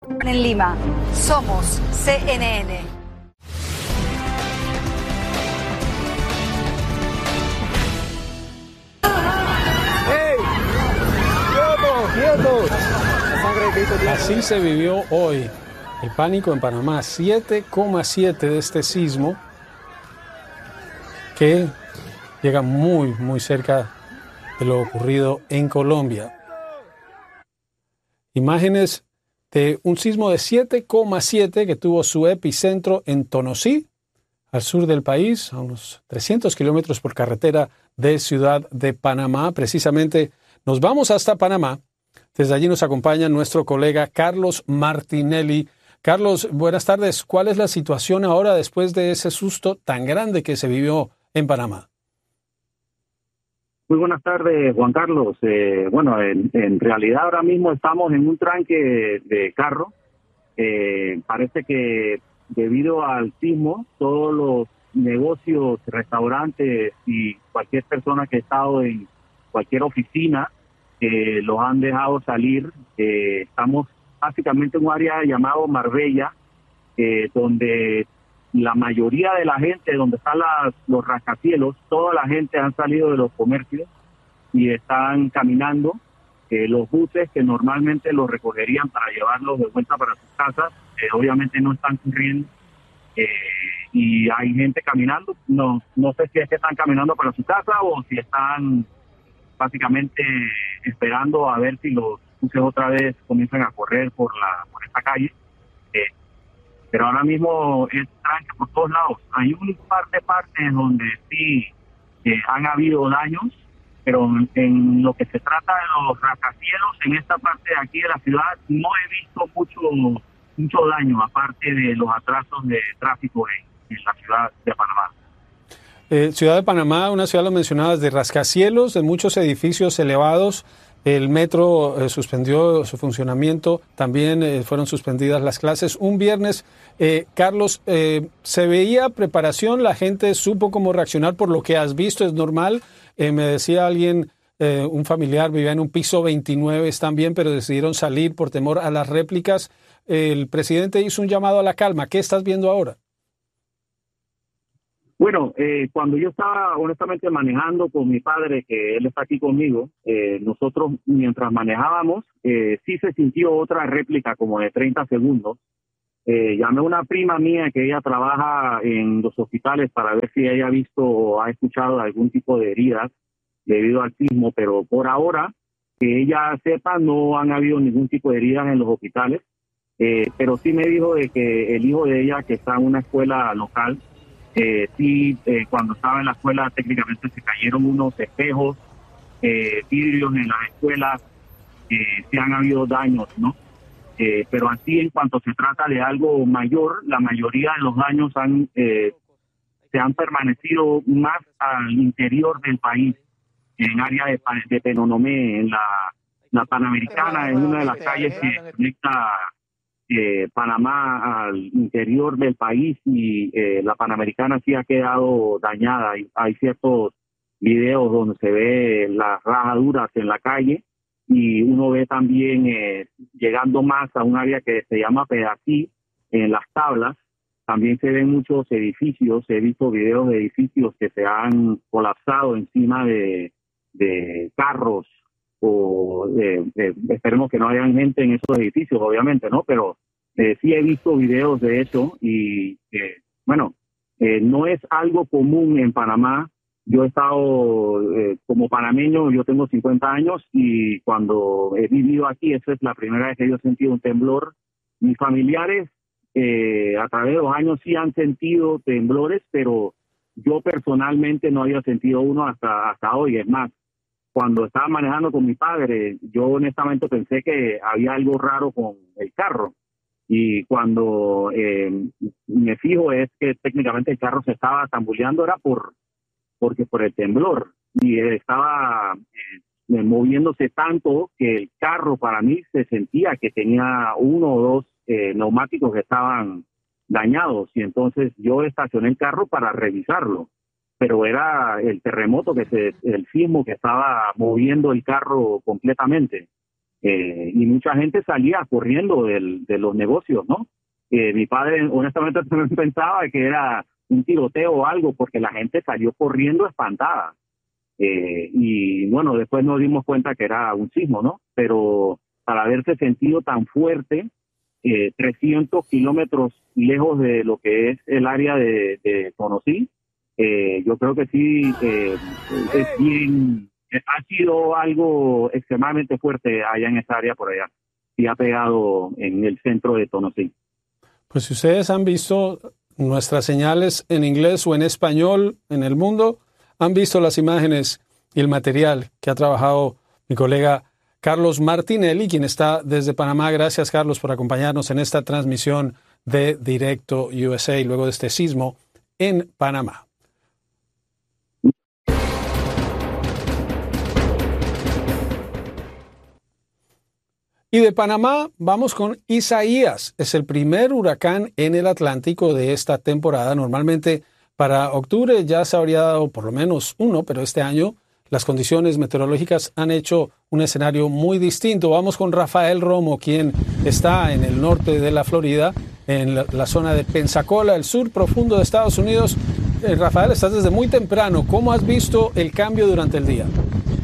En Lima, somos CNN. Así se vivió hoy el pánico en Panamá. 7,7 de este sismo que llega muy cerca de lo ocurrido en Colombia. Imágenes de un sismo de 7,7 que tuvo su epicentro en Tonosí, al sur del país, a unos 300 kilómetros por carretera de Ciudad de Panamá. Precisamente nos vamos hasta Panamá. Desde allí nos acompaña nuestro colega Carlos Martinelli. Carlos, buenas tardes. ¿Cuál es la situación ahora después de ese susto tan grande que se vivió en Panamá? Muy buenas tardes, Juan Carlos. En realidad ahora mismo estamos en un tranque de carro. Parece que debido al sismo, todos los negocios, restaurantes y cualquier persona que ha estado en cualquier oficina, los han dejado salir. Estamos básicamente en un área llamado Marbella, donde la mayoría de la gente, donde están los rascacielos, toda la gente han salido de los comercios y están caminando. Los buses que normalmente los recogerían para llevarlos de vuelta para sus casas, obviamente no están corriendo, y hay gente caminando. No sé si es que están caminando para su casa o si están básicamente esperando a ver si los buses otra vez comienzan a correr por esta calle. Pero ahora mismo es tranque por todos lados. Hay un par de partes donde sí han habido daños, pero en lo que se trata de los rascacielos, en esta parte de aquí de la ciudad, no he visto mucho daño, aparte de los atrasos de tráfico en la ciudad de Panamá. Ciudad de Panamá, una ciudad, lo mencionabas, de rascacielos, de muchos edificios elevados. El metro suspendió su funcionamiento, también fueron suspendidas las clases. Un viernes, Carlos, ¿se veía preparación? ¿La gente supo cómo reaccionar por lo que has visto? ¿Es normal? Me decía alguien, un familiar vivía en un piso 29, están bien, pero decidieron salir por temor a las réplicas. El presidente hizo un llamado a la calma. ¿Qué estás viendo ahora? Bueno, cuando yo estaba honestamente manejando con mi padre, que él está aquí conmigo, nosotros mientras manejábamos, sí se sintió otra réplica como de 30 segundos. Llamé a una prima mía que ella trabaja en los hospitales para ver si ella ha visto o ha escuchado algún tipo de heridas debido al sismo, pero por ahora, que ella sepa, no han habido ningún tipo de heridas en los hospitales, pero sí me dijo de que el hijo de ella, que está en una escuela local, cuando estaba en la escuela técnicamente se cayeron unos espejos, vidrios en las escuelas, sí han habido daños, ¿no? Pero así, en cuanto se trata de algo mayor, la mayoría de los daños se han permanecido más al interior del país, en área de Penonomé, en la Panamericana, en una de las calles que conecta Panamá al interior del país, y la Panamericana sí ha quedado dañada. Hay ciertos videos donde se ve las rajaduras en la calle, y uno ve también llegando más a un área que se llama Pedací, en Las Tablas, también se ven muchos edificios. He visto videos de edificios que se han colapsado encima de carros, o esperemos que no hayan gente en esos edificios, obviamente, ¿no? Pero sí he visto videos de eso, y no es algo común en Panamá. Yo he estado como panameño, yo tengo 50 años, y cuando he vivido aquí, esa es la primera vez que yo he sentido un temblor. Mis familiares a través de los años sí han sentido temblores, pero yo personalmente no había sentido uno hasta hoy. Es más, cuando estaba manejando con mi padre, yo honestamente pensé que había algo raro con el carro. Y cuando me fijo es que técnicamente el carro se estaba tambuleando, era porque por el temblor. Y estaba moviéndose tanto que el carro para mí se sentía que tenía uno o dos neumáticos que estaban dañados. Y entonces yo estacioné el carro para revisarlo. Pero era el terremoto, el sismo que estaba moviendo el carro completamente. y mucha gente salía corriendo de los negocios, ¿no? Mi padre honestamente también pensaba que era un tiroteo o algo, porque la gente salió corriendo espantada. Y bueno, después nos dimos cuenta que era un sismo, ¿no? Pero para haberse sentido tan fuerte, 300 kilómetros lejos de lo que es el área de Tonosí, yo creo que sí es bien, ha sido algo extremadamente fuerte allá en esa área por allá. Sí ha pegado en el centro de Tonosí. Pues si ustedes han visto nuestras señales en inglés o en español en el mundo, han visto las imágenes y el material que ha trabajado mi colega Carlos Martinelli, quien está desde Panamá. Gracias, Carlos, por acompañarnos en esta transmisión de Directo USA luego de este sismo en Panamá. Y de Panamá vamos con Isaías. Es el primer huracán en el Atlántico de esta temporada. Normalmente para octubre ya se habría dado por lo menos uno, pero este año las condiciones meteorológicas han hecho un escenario muy distinto. Vamos con Rafael Romo, quien está en el norte de la Florida, en la zona de Pensacola, el sur profundo de Estados Unidos. Rafael, estás desde muy temprano. ¿Cómo has visto el cambio durante el día?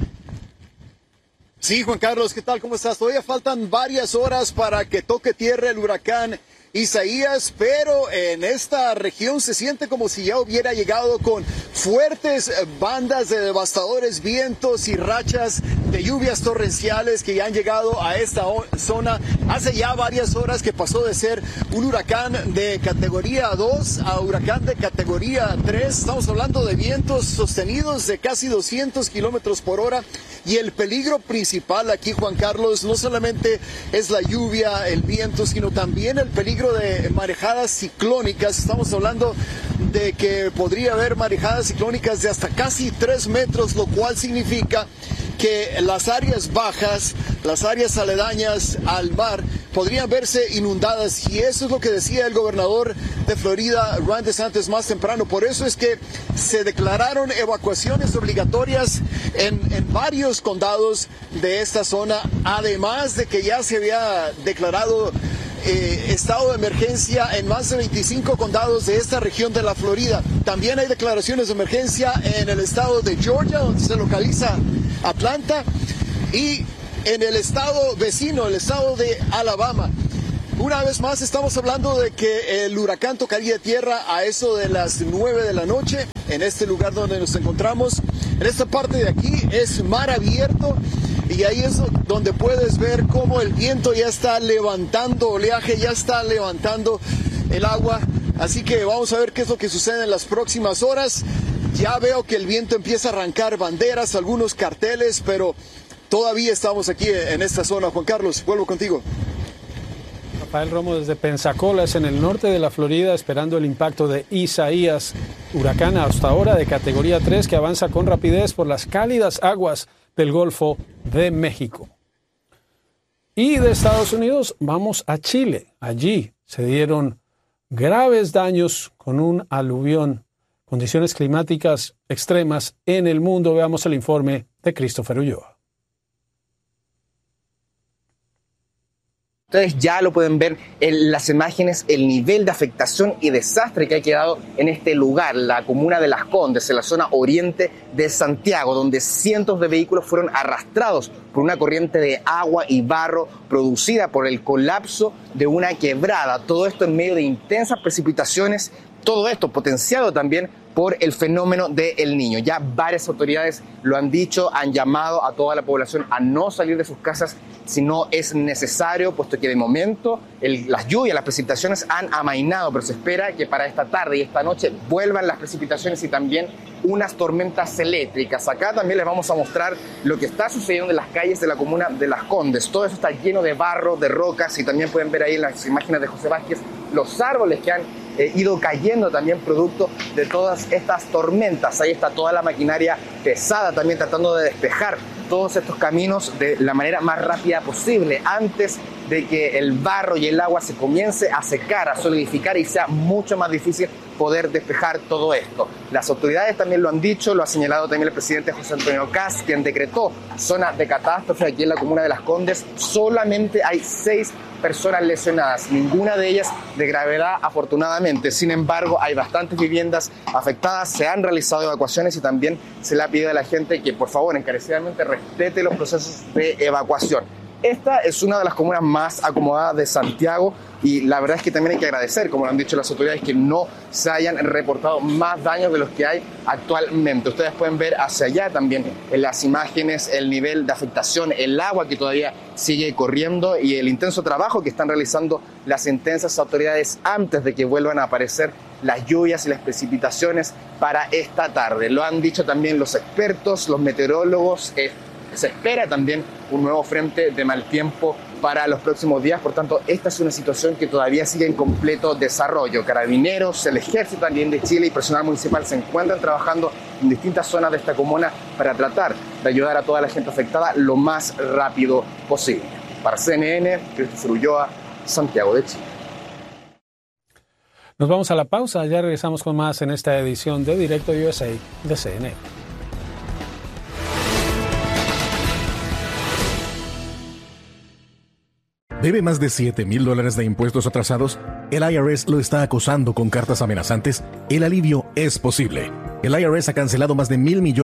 Sí, Juan Carlos, ¿qué tal? ¿Cómo estás? Todavía faltan varias horas para que toque tierra el huracán Isaías, pero en esta región se siente como si ya hubiera llegado con fuertes bandas de devastadores vientos y rachas de lluvias torrenciales que ya han llegado a esta zona. Hace ya varias horas que pasó de ser un huracán de categoría 2 a huracán de categoría 3. Estamos hablando de vientos sostenidos de casi 200 kilómetros por hora. Y el peligro principal aquí, Juan Carlos, no solamente es la lluvia, el viento, sino también el peligro de marejadas ciclónicas. Estamos hablando de que podría haber marejadas ciclónicas de hasta casi 3 metros, lo cual significa que las áreas bajas, las áreas aledañas al mar, podrían verse inundadas, y eso es lo que decía el gobernador de Florida, Ron DeSantis, más temprano. Por eso es que se declararon evacuaciones obligatorias en varios condados de esta zona, además de que ya se había declarado estado de emergencia en más de 25 condados de esta región de la Florida. También hay declaraciones de emergencia en el estado de Georgia, donde se localiza Atlanta, y en el estado vecino, el estado de Alabama. Una vez más estamos hablando de que el huracán tocaría tierra a eso de las 9 de la noche en este lugar donde nos encontramos. En esta parte de aquí es mar abierto, y ahí es donde puedes ver cómo el viento ya está levantando oleaje, ya está levantando el agua. Así que vamos a ver qué es lo que sucede en las próximas horas. Ya veo que el viento empieza a arrancar banderas, algunos carteles, pero todavía estamos aquí en esta zona. Juan Carlos, vuelvo contigo. Rafael Romo desde Pensacola, es en el norte de la Florida, esperando el impacto de Isaías, huracán hasta ahora de categoría 3 que avanza con rapidez por las cálidas aguas del Golfo de México. Y de Estados Unidos vamos a Chile. Allí se dieron graves daños con un aluvión, condiciones climáticas extremas en el mundo. Veamos el informe de Christopher Ulloa. Ustedes ya lo pueden ver en las imágenes, el nivel de afectación y desastre que ha quedado en este lugar, la comuna de Las Condes, en la zona oriente de Santiago, donde cientos de vehículos fueron arrastrados por una corriente de agua y barro producida por el colapso de una quebrada. Todo esto en medio de intensas precipitaciones, todo esto potenciado también por el fenómeno del Niño. Ya varias autoridades lo han dicho, han llamado a toda la población a no salir de sus casas si no es necesario, puesto que de momento las lluvias, las precipitaciones han amainado, pero se espera que para esta tarde y esta noche vuelvan las precipitaciones y también unas tormentas eléctricas. Acá también les vamos a mostrar lo que está sucediendo en las calles de la comuna de Las Condes. Todo eso está lleno de barro, de rocas, y también pueden ver ahí en las imágenes de José Vázquez los árboles que han ido cayendo también producto de todas estas tormentas. Ahí está toda la maquinaria pesada también tratando de despejar todos estos caminos de la manera más rápida posible antes de que el barro y el agua se comience a secar, a solidificar y sea mucho más difícil poder despejar todo esto. Las autoridades también lo han dicho, lo ha señalado también el presidente José Antonio Kast, quien decretó zona de catástrofe aquí en la comuna de Las Condes. Solamente hay 6 personas lesionadas, ninguna de ellas de gravedad afortunadamente. Sin embargo, hay bastantes viviendas afectadas, se han realizado evacuaciones y también se le ha pedido a la gente que por favor encarecidamente respete los procesos de evacuación. Esta es una de las comunas más acomodadas de Santiago y la verdad es que también hay que agradecer, como lo han dicho las autoridades, que no se hayan reportado más daños de los que hay actualmente. Ustedes pueden ver hacia allá también en las imágenes el nivel de afectación, el agua que todavía sigue corriendo y el intenso trabajo que están realizando las intensas autoridades antes de que vuelvan a aparecer las lluvias y las precipitaciones para esta tarde. Lo han dicho también los expertos, los meteorólogos. Se espera también un nuevo frente de mal tiempo para los próximos días, por tanto esta es una situación que todavía sigue en completo desarrollo. Carabineros, el Ejército también de Chile y personal municipal se encuentran trabajando en distintas zonas de esta comuna para tratar de ayudar a toda la gente afectada lo más rápido posible. Para CNN, Christopher Ulloa, Santiago de Chile. Nos vamos a la pausa, ya regresamos con más en esta edición de Directo USA de CNN. ¿Debe más de $7,000 de impuestos atrasados? ¿El IRS lo está acosando con cartas amenazantes? El alivio es posible. El IRS ha cancelado más de $1,000 millones